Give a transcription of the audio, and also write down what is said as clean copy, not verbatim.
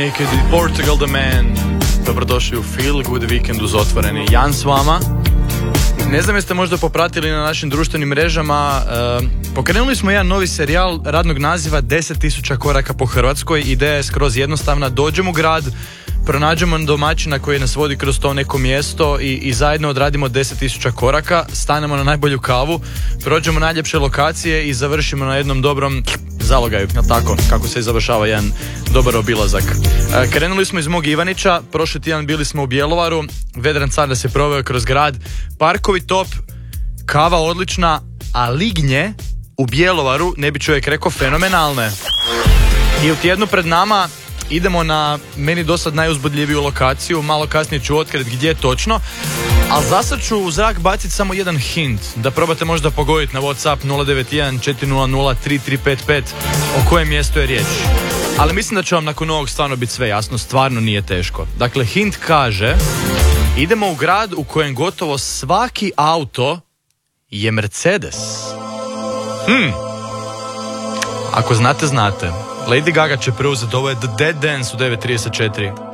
Naked i Portugal the Man. Dobrodošli u Feel Good Weekend uz Otvoreni. Jan s vama. Ne znam jeste možda popratili na našim društvenim mrežama, pokrenuli smo jedan novi serijal radnog naziva 10.000 koraka po Hrvatskoj. Ideja je skroz jednostavna, dođemo u grad, pronađemo domaćina koji nas vodi kroz to neko mjesto i zajedno odradimo 10.000 koraka, stanemo na najbolju kavu, prođemo najljepše lokacije i završimo na jednom dobrom zalogaju, tako kako se završava jedan dobar obilazak. Krenuli smo iz mog Ivanića, prošli tjedan bili smo u Bjelovaru, vedran car da se proveo kroz grad, parkovi top, kava odlična, a lignje u Bjelovaru, ne bi čovjek rekao, fenomenalne. I u tjednu pred nama idemo na meni dosad najuzbudljiviju lokaciju, malo kasnije ću otkriti gdje točno, ali za sad ću u zrak baciti samo jedan hint, da probate možda pogoditi na WhatsApp 091 400 3355 o kojem mjestu je riječ. Ali mislim da će vam nakon ovog stvarno biti sve jasno, stvarno nije teško. Dakle, hint kaže, idemo u grad u kojem gotovo svaki auto je Mercedes. Ako znate, znate. Lady Gaga će preuzeti, ovo je The Dead Dance u 9.34.